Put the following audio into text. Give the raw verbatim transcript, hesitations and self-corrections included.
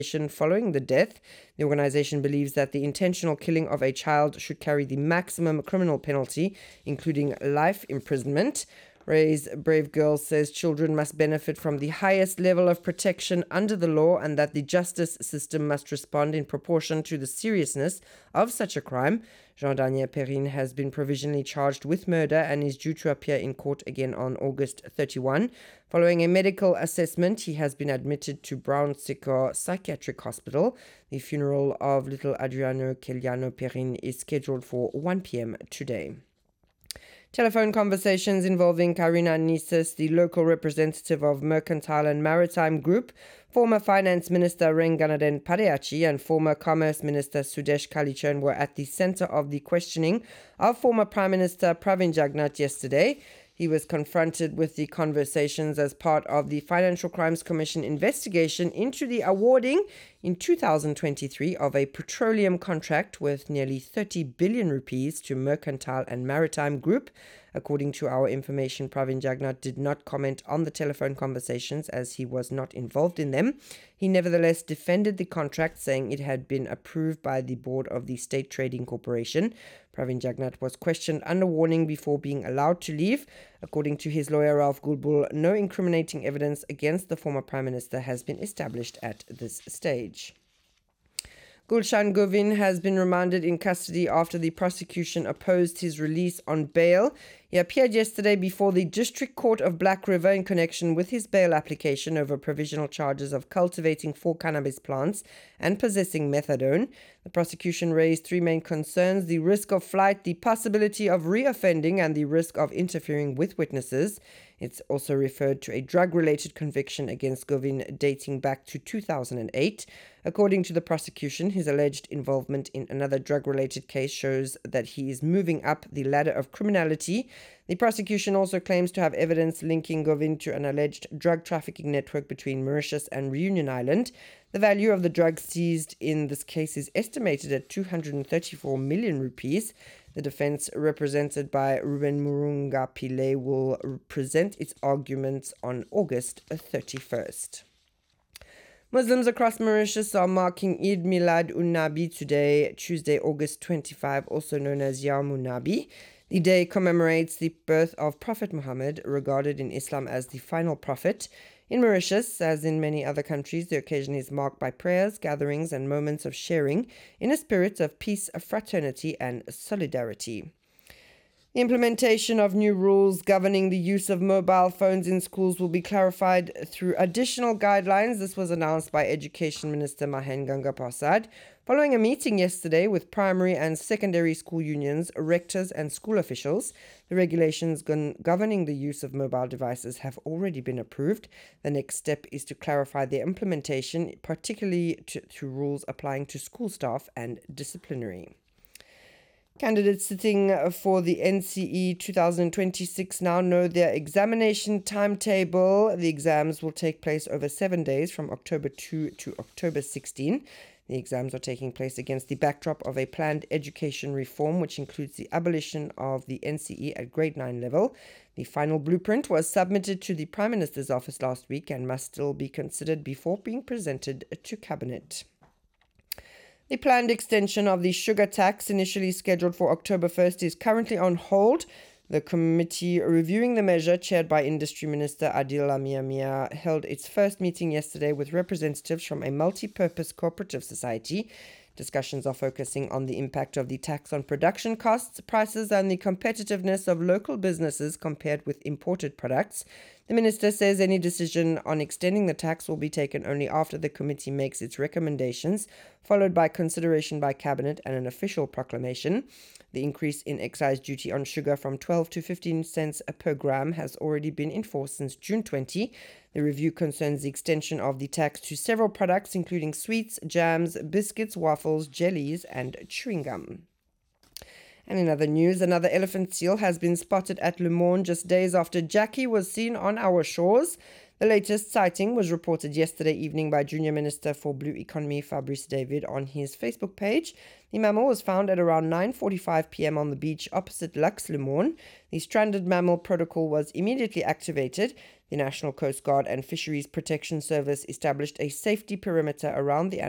following the death. The organization believes that the intentional killing of a child should carry the maximum criminal penalty, including life imprisonment. Raise Brave Girl says children must benefit from the highest level of protection under the law and that the justice system must respond in proportion to the seriousness of such a crime. Jean-Daniel Perrin has been provisionally charged with murder and is due to appear in court again on August thirty-first. Following a medical assessment, he has been admitted to Brown-Séquard Psychiatric Hospital. The funeral of little Adriano Celiano Perrin is scheduled for one p.m. today. Telephone conversations involving Karina Nises, the local representative of Mercantile and Maritime Group, former Finance Minister Renganaden Padeachi and former Commerce Minister Sudesh Kalichurn were at the center of the questioning of former Prime Minister Pravin Jagnnath yesterday. He was confronted with the conversations as part of the Financial Crimes Commission investigation into the awarding in two thousand twenty-three of a petroleum contract worth nearly thirty billion rupees to Mercantile and Maritime Group. According to our information, Pravin Jagnnath did not comment on the telephone conversations as he was not involved in them. He nevertheless defended the contract, saying it had been approved by the board of the State Trading Corporation. Pravin Jagnnath was questioned under warning before being allowed to leave. According to his lawyer Ralph Gulbul, no incriminating evidence against the former Prime Minister has been established at this stage. Gulshan Govin has been remanded in custody after the prosecution opposed his release on bail. He appeared yesterday before the District Court of Black River in connection with his bail application over provisional charges of cultivating four cannabis plants and possessing methadone. The prosecution raised three main concerns: the risk of flight, the possibility of reoffending, and the risk of interfering with witnesses. It's also referred to a drug-related conviction against Govin dating back to two thousand eight. According to the prosecution, his alleged involvement in another drug-related case shows that he is moving up the ladder of criminality. The prosecution also claims to have evidence linking Govin to an alleged drug trafficking network between Mauritius and Reunion Island. The value of the drugs seized in this case is estimated at two hundred thirty-four million rupees. The defense, represented by Ruben Murunga Pillay, will present its arguments on August thirty-first. Muslims across Mauritius are marking Eid Milad un Nabi today, Tuesday, August twenty-fifth, also known as Yawm Nabi. The day commemorates the birth of Prophet Muhammad, regarded in Islam as the final prophet. In Mauritius, as in many other countries, the occasion is marked by prayers, gatherings, and moments of sharing in a spirit of peace, fraternity, and solidarity. The implementation of new rules governing the use of mobile phones in schools will be clarified through additional guidelines. This was announced by Education Minister Mahen Ganga Prasad following a meeting yesterday with primary and secondary school unions, rectors, and school officials. The regulations gon- governing the use of mobile devices have already been approved. The next step is to clarify their implementation, particularly to, to rules applying to school staff and disciplinary. Candidates sitting for the N C E twenty twenty-six now know their examination timetable. The exams will take place over seven days from October second to October sixteenth. The exams are taking place against the backdrop of a planned education reform, which includes the abolition of the N C E at grade nine level. The final blueprint was submitted to the Prime Minister's office last week and must still be considered before being presented to Cabinet. The planned extension of the sugar tax, initially scheduled for October first, is currently on hold. The committee reviewing the measure, chaired by Industry Minister Adil Lamia Mia, held its first meeting yesterday with representatives from a multi-purpose cooperative society. Discussions are focusing on the impact of the tax on production costs, prices, and the competitiveness of local businesses compared with imported products. The minister says any decision on extending the tax will be taken only after the committee makes its recommendations, followed by consideration by Cabinet and an official proclamation. The increase in excise duty on sugar from twelve to fifteen cents per gram has already been enforced since June twentieth. The review concerns the extension of the tax to several products, including sweets, jams, biscuits, waffles, jellies, and chewing gum. And in other news, another elephant seal has been spotted at Le Morne just days after Jackie was seen on our shores. The latest sighting was reported yesterday evening by Junior Minister for Blue Economy Fabrice David on his Facebook page. The mammal was found at around nine forty-five p.m. on the beach opposite Lux Le Morne. The stranded mammal protocol was immediately activated. The National Coast Guard and Fisheries Protection Service established a safety perimeter around the animal